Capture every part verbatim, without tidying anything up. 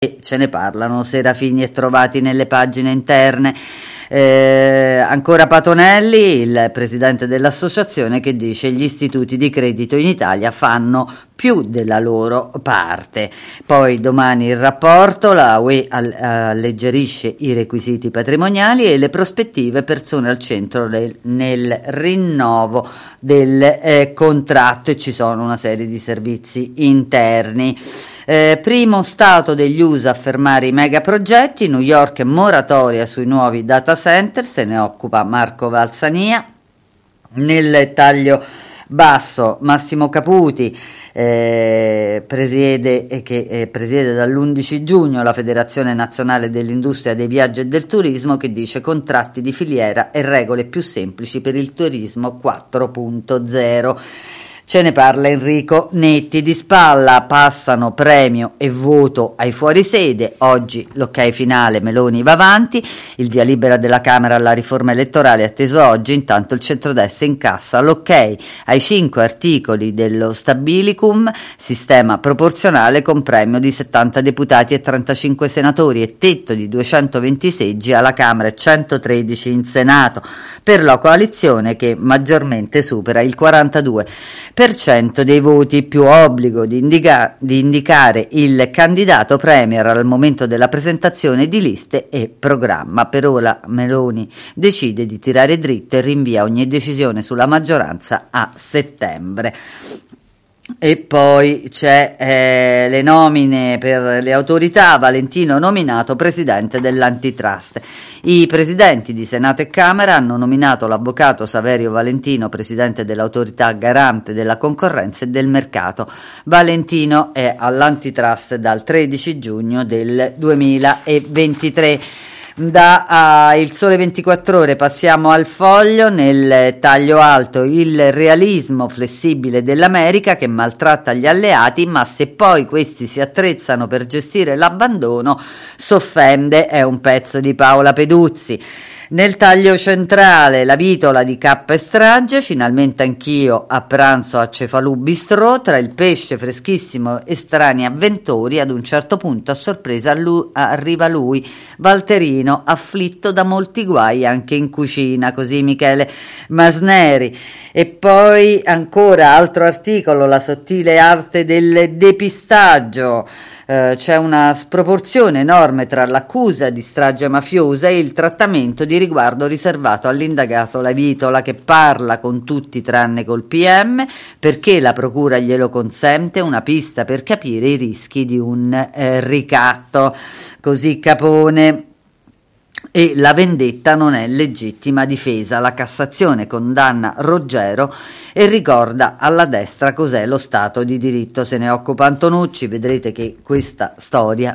e ce ne parlano Serafini e Trovati nelle pagine interne. Eh, ancora Patonelli, il presidente dell'associazione, che dice: gli istituti di credito in Italia fanno più della loro parte. Poi domani il rapporto, la U E alleggerisce i requisiti patrimoniali e le prospettive, persone al centro del, nel rinnovo del eh, contratto, e ci sono una serie di servizi interni. Eh, primo stato degli U S A a fermare i megaprogetti, New York moratoria sui nuovi data center, se ne occupa Marco Valsania. Nel taglio basso Massimo Caputi eh, presiede, eh, che eh, presiede dall'undici giugno la Federazione Nazionale dell'Industria dei Viaggi e del Turismo, che dice: contratti di filiera e regole più semplici per il turismo quattro punto zero. Ce ne parla Enrico Netti. Di spalla passano premio e voto ai fuorisede. Oggi l'ok finale, Meloni va avanti. Il via libera della Camera alla riforma elettorale è atteso oggi. Intanto il centrodestra incassa l'ok ai cinque articoli dello Stabilicum, sistema proporzionale con premio di settanta deputati e trentacinque senatori e tetto di duecentoventi seggi alla Camera e centotredici in Senato, per la coalizione che maggiormente supera il quarantadue per cento dei voti, più obbligo di, indica- di indicare il candidato premier al momento della presentazione di liste e programma. Per ora Meloni decide di tirare dritto e rinvia ogni decisione sulla maggioranza a settembre. E poi c'è eh, le nomine per le autorità. Valentino nominato presidente dell'Antitrust. I presidenti di Senato e Camera hanno nominato l'avvocato Saverio Valentino presidente dell'autorità garante della concorrenza e del mercato. Valentino è all'Antitrust dal tredici giugno del duemilaventitré. Da uh, Il Sole ventiquattro Ore passiamo al Foglio. Nel taglio alto, il realismo flessibile dell'America che maltratta gli alleati, ma se poi questi si attrezzano per gestire l'abbandono s'offende. È un pezzo di Paola Peduzzi. Nel taglio centrale, la vitola di K e strage, finalmente anch'io a pranzo a Cefalù Bistrò, tra il pesce freschissimo e strani avventori. Ad un certo punto a sorpresa lui, arriva lui, Valterino, afflitto da molti guai anche in cucina, così Michele Masneri. E poi ancora altro articolo, la sottile arte del depistaggio. Uh, c'è una sproporzione enorme tra l'accusa di strage mafiosa e il trattamento di riguardo riservato all'indagato La Vitola, che parla con tutti tranne col P M perché la procura glielo consente, una pista per capire i rischi di un eh, ricatto. Così Capone. E la vendetta non è legittima difesa. La Cassazione condanna Roggero e ricorda alla destra cos'è lo Stato di diritto. Se ne occupa Antonucci. Vedrete che questa storia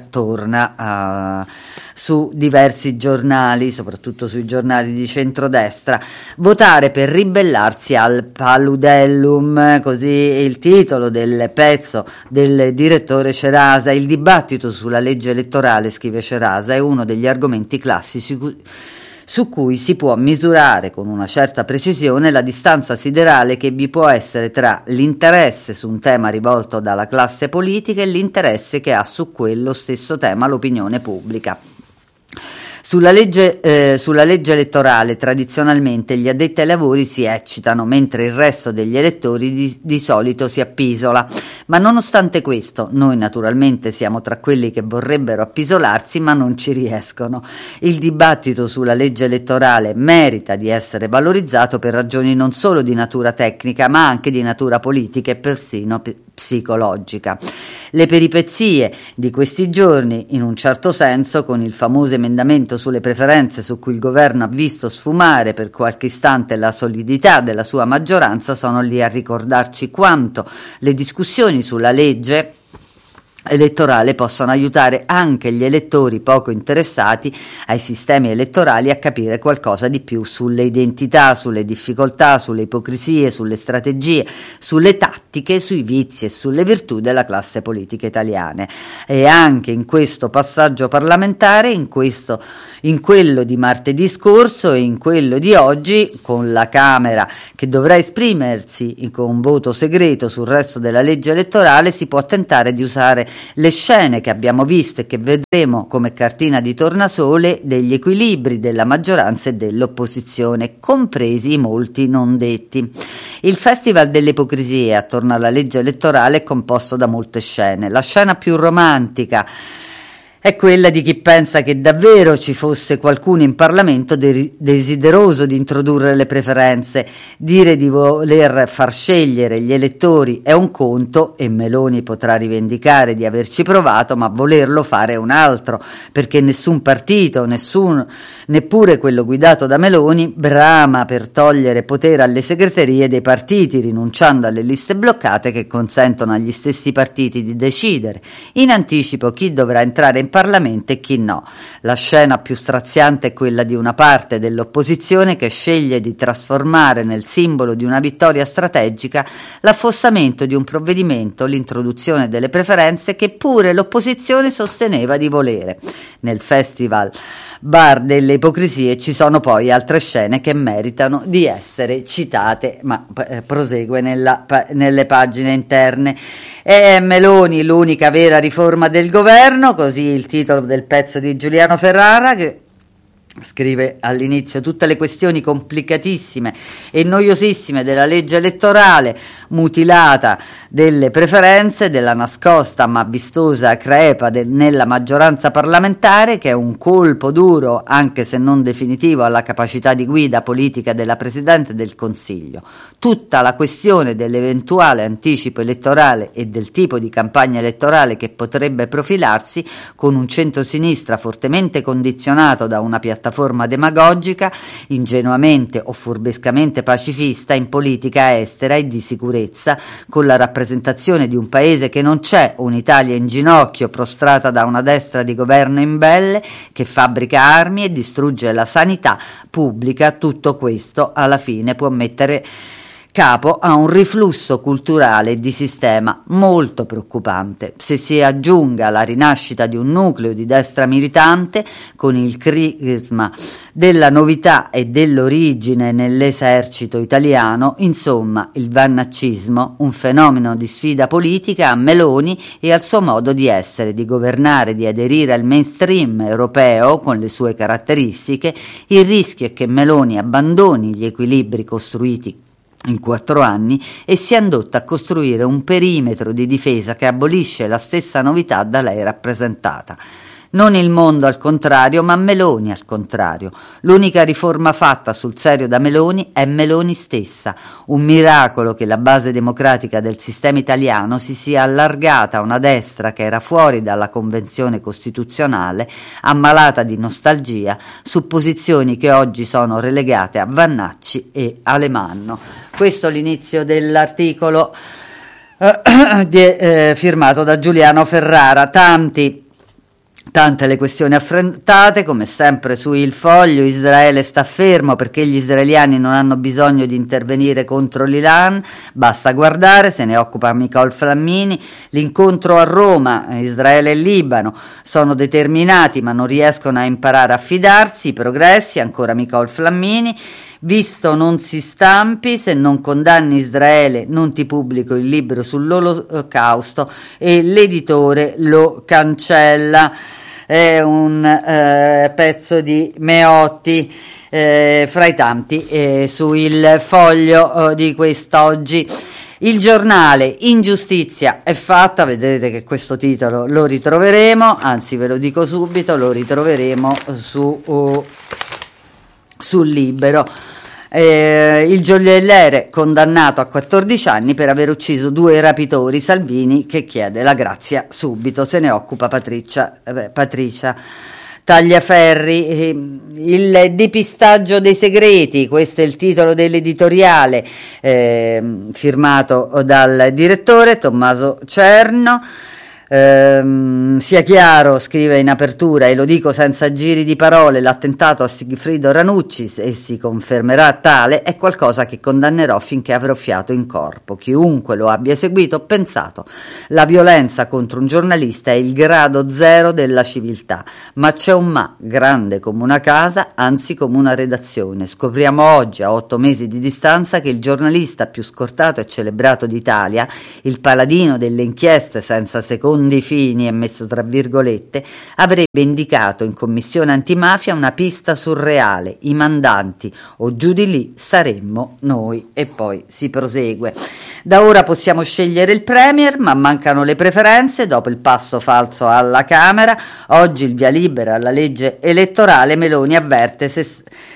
torna uh, su diversi giornali, soprattutto sui giornali di centrodestra. Votare per ribellarsi al Paludellum, così è il titolo del pezzo del direttore Cerasa. Il dibattito sulla legge elettorale, scrive Cerasa, è uno degli argomenti classici su cui si può misurare con una certa precisione la distanza siderale che vi può essere tra l'interesse su un tema rivolto dalla classe politica e l'interesse che ha su quello stesso tema l'opinione pubblica. Sulla legge, eh, sulla legge elettorale tradizionalmente gli addetti ai lavori si eccitano, mentre il resto degli elettori di, di solito si appisola. Ma nonostante questo, noi naturalmente siamo tra quelli che vorrebbero appisolarsi ma non ci riescono. Il dibattito sulla legge elettorale merita di essere valorizzato per ragioni non solo di natura tecnica ma anche di natura politica e persino p- psicologica. Le peripezie di questi giorni, in un certo senso, con il famoso emendamento sulle preferenze su cui il governo ha visto sfumare per qualche istante la solidità della sua maggioranza, sono lì a ricordarci quanto le discussioni sulla legge elettorale possono aiutare anche gli elettori poco interessati ai sistemi elettorali a capire qualcosa di più sulle identità, sulle difficoltà, sulle ipocrisie, sulle strategie, sulle tattiche, sui vizi e sulle virtù della classe politica italiana. E anche in questo passaggio parlamentare, in questo in quello di martedì scorso e in quello di oggi, con la Camera che dovrà esprimersi con voto segreto sul resto della legge elettorale, si può tentare di usare le scene che abbiamo visto e che vedremo come cartina di tornasole degli equilibri della maggioranza e dell'opposizione, compresi i molti non detti. Il Festival delle Ipocrisie attorno alla legge elettorale è composto da molte scene. La scena più romantica è quella di chi pensa che davvero ci fosse qualcuno in Parlamento de- desideroso di introdurre le preferenze. Dire di voler far scegliere gli elettori è un conto, e Meloni potrà rivendicare di averci provato, ma volerlo fare è un altro, perché nessun partito, nessun, neppure quello guidato da Meloni, brama per togliere potere alle segreterie dei partiti, rinunciando alle liste bloccate che consentono agli stessi partiti di decidere in anticipo chi dovrà entrare in Parlamento e chi no. La scena più straziante è quella di una parte dell'opposizione che sceglie di trasformare nel simbolo di una vittoria strategica l'affossamento di un provvedimento, l'introduzione delle preferenze che pure l'opposizione sosteneva di volere. Nel Festival Bar delle Ipocrisie ci sono poi altre scene che meritano di essere citate, ma eh, prosegue nella, pa, nelle pagine interne. È Meloni l'unica vera riforma del governo, così il titolo del pezzo di Giuliano Ferrara, che scrive all'inizio tutte le questioni complicatissime e noiosissime della legge elettorale, mutilata delle preferenze, della nascosta ma vistosa crepa de- nella maggioranza parlamentare, che è un colpo duro, anche se non definitivo, alla capacità di guida politica della Presidente del Consiglio. Tutta la questione dell'eventuale anticipo elettorale e del tipo di campagna elettorale che potrebbe profilarsi, con un centrosinistra fortemente condizionato da una piattaforma demagogica, ingenuamente o furbescamente pacifista in politica estera e di sicurezza, con la rappresentazione di un paese che non c'è, un'Italia in ginocchio prostrata da una destra di governo imbelle che fabbrica armi e distrugge la sanità pubblica. Tutto questo alla fine può mettere capo a un riflusso culturale e di sistema molto preoccupante. Se si aggiunga la rinascita di un nucleo di destra militante con il crisma della novità e dell'origine nell'esercito italiano, insomma il vannaccismo, un fenomeno di sfida politica a Meloni e al suo modo di essere, di governare, di aderire al mainstream europeo con le sue caratteristiche, il rischio è che Meloni abbandoni gli equilibri costruiti in quattro anni e sia indotta a costruire un perimetro di difesa che abolisce la stessa novità da lei rappresentata. Non il mondo al contrario, ma Meloni al contrario. L'unica riforma fatta sul serio da Meloni è Meloni stessa. Un miracolo che la base democratica del sistema italiano si sia allargata a una destra che era fuori dalla convenzione costituzionale, ammalata di nostalgia, su posizioni che oggi sono relegate a Vannacci e Alemanno. Questo è l'inizio dell'articolo eh, di, eh, firmato da Giuliano Ferrara. Tanti Tante le questioni affrontate, come sempre su Il Foglio. Israele sta fermo perché gli israeliani non hanno bisogno di intervenire contro l'Iran, basta guardare, se ne occupa Nicole Flammini. L'incontro a Roma, Israele e Libano, sono determinati ma non riescono a imparare a fidarsi, i progressi, ancora Nicole Flammini. Visto non si stampi, se non condanni Israele non ti pubblico il libro sull'olocausto, e l'editore lo cancella. È un eh, pezzo di Meotti eh, fra i tanti eh, su Il Foglio eh, di quest'oggi. Il Giornale, ingiustizia è fatta, vedete che questo titolo lo ritroveremo, anzi ve lo dico subito, lo ritroveremo su, uh, sul Libero. Eh, il gioielliere condannato a quattordici anni per aver ucciso due rapitori, Salvini che chiede la grazia subito, se ne occupa Patricia, eh, Patricia Tagliaferri. Eh, il depistaggio dei segreti, questo è il titolo dell'editoriale eh, firmato dal direttore Tommaso Cerno. Ehm, sia chiaro, scrive in apertura, e lo dico senza giri di parole, l'attentato a Sigfrido Ranucci, se si confermerà tale, è qualcosa che condannerò finché avrò fiato in corpo. Chiunque lo abbia eseguito, pensato, la violenza contro un giornalista è il grado zero della civiltà, ma c'è un ma, grande come una casa, anzi come una redazione. Scopriamo oggi, a otto mesi di distanza, che il giornalista più scortato e celebrato d'Italia, il paladino delle inchieste senza secondi fini e messo tra virgolette, avrebbe indicato in commissione antimafia una pista surreale, i mandanti, o giù di lì saremmo noi. E poi si prosegue. Da ora possiamo scegliere il premier, ma mancano le preferenze dopo il passo falso alla Camera. Oggi il via libera alla legge elettorale, Meloni avverte se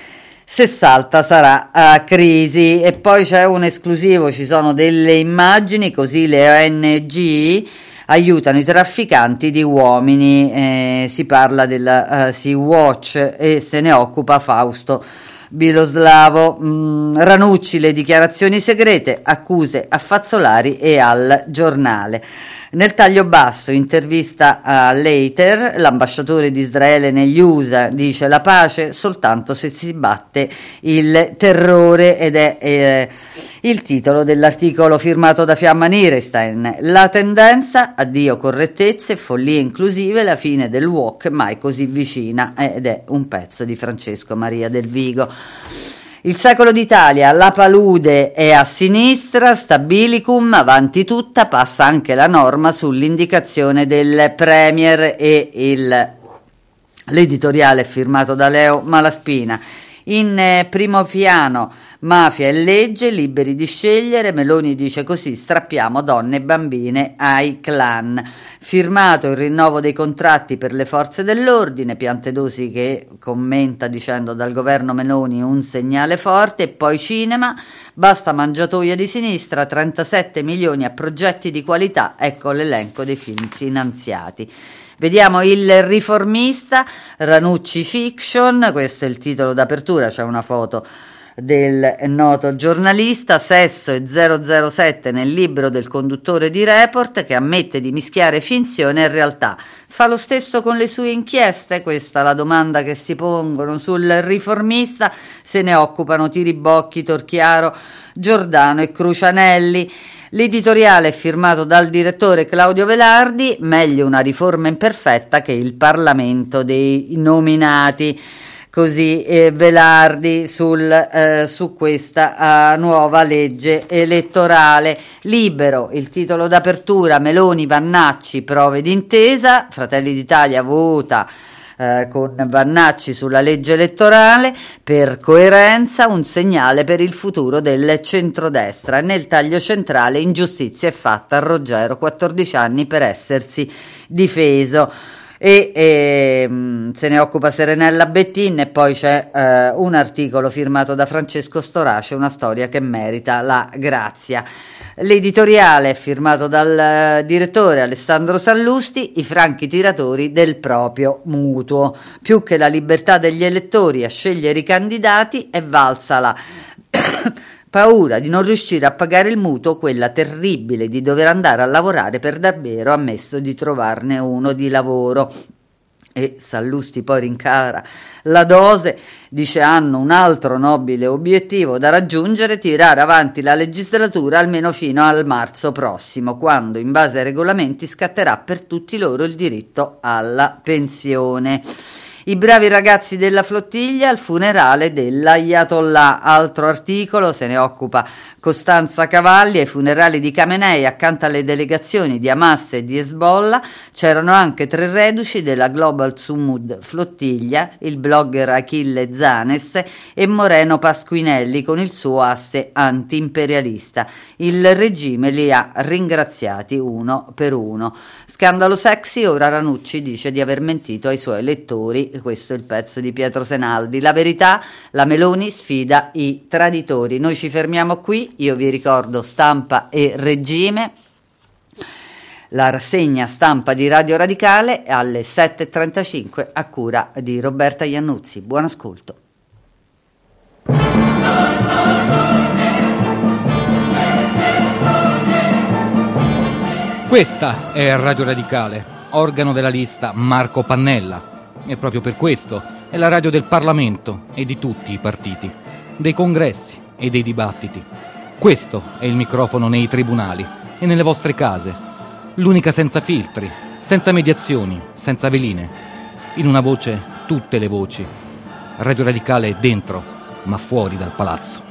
Se salta sarà a crisi. E poi c'è un esclusivo, ci sono delle immagini, così le O N G aiutano i trafficanti di uomini, eh, si parla della uh, Sea Watch e se ne occupa Fausto Biloslavo. mm, Ranucci, le dichiarazioni segrete, accuse a Fazzolari e al Giornale. Nel taglio basso, intervista a Leiter, l'ambasciatore di Israele negli U S A, dice la pace soltanto se si batte il terrore, ed è eh, il titolo dell'articolo firmato da Fiamma Nierestein. La tendenza, addio correttezze, follie inclusive, la fine del walk mai così vicina, ed è un pezzo di Francesco Maria Del Vigo. Il secolo d'Italia, la palude è a sinistra, stabilicum, avanti tutta, passa anche la norma sull'indicazione del premier, e il, l'editoriale è firmato da Leo Malaspina. In eh, primo piano, mafia e legge, liberi di scegliere, Meloni dice così, strappiamo donne e bambine ai clan. Firmato il rinnovo dei contratti per le forze dell'ordine, Piantedosi che commenta dicendo dal governo Meloni un segnale forte. E poi cinema, basta mangiatoia di sinistra, trentasette milioni a progetti di qualità, ecco l'elenco dei film finanziati. Vediamo Il Riformista, Ranucci Fiction, questo è il titolo d'apertura, c'è una foto del noto giornalista. Sesso e zero zero sette nel libro del conduttore di Report, che ammette di mischiare finzione e realtà. Fa lo stesso con le sue inchieste? Questa è la domanda che si pongono sul Riformista. Se ne occupano Tiribocchi, Torchiaro, Giordano e Crucianelli. L'editoriale è firmato dal direttore Claudio Velardi, meglio una riforma imperfetta che il Parlamento dei nominati. Così eh, Velardi sul, eh, su questa uh, nuova legge elettorale. Libero, il titolo d'apertura, Meloni, Vannacci, prove d'intesa, Fratelli d'Italia vota eh, con Vannacci sulla legge elettorale, per coerenza un segnale per il futuro del centrodestra. Nel taglio centrale, ingiustizia è fatta a Ruggero, quattordici anni per essersi difeso. E, e mh, se ne occupa Serenella Bettin. E poi c'è eh, un articolo firmato da Francesco Storace, una storia che merita la grazia. L'editoriale è firmato dal uh, direttore Alessandro Sallusti, i franchi tiratori del proprio mutuo. Più che la libertà degli elettori a scegliere i candidati, è valsa la paura di non riuscire a pagare il mutuo, quella terribile di dover andare a lavorare per davvero, ammesso di trovarne uno di lavoro. E Sallusti poi rincara la dose, dice hanno un altro nobile obiettivo da raggiungere, tirare avanti la legislatura almeno fino al marzo prossimo, quando in base ai regolamenti scatterà per tutti loro il diritto alla pensione. I bravi ragazzi della flottiglia al funerale dell'Ayatollah. Altro articolo, se ne occupa Costanza Cavalli. Ai funerali di Khamenei, accanto alle delegazioni di Hamas e di Hezbollah, c'erano anche tre reduci della Global Sumud flottiglia, il blogger Achille Zanes e Moreno Pasquinelli con il suo asse anti-imperialista. Il regime li ha ringraziati uno per uno. Scandalo sexy, ora Ranucci dice di aver mentito ai suoi elettori. Questo è il pezzo di Pietro Senaldi. La verità, la Meloni sfida i traditori. Noi ci fermiamo qui, io vi ricordo Stampa e Regime, la rassegna stampa di Radio Radicale alle sette e trentacinque a cura di Roberta Iannuzzi. Buon ascolto. Questa è Radio Radicale, organo della lista Marco Pannella. E proprio per questo è la radio del Parlamento e di tutti i partiti, dei congressi e dei dibattiti. Questo è il microfono nei tribunali e nelle vostre case. L'unica senza filtri, senza mediazioni, senza veline. In una voce, tutte le voci. Radio Radicale è dentro, ma fuori dal palazzo.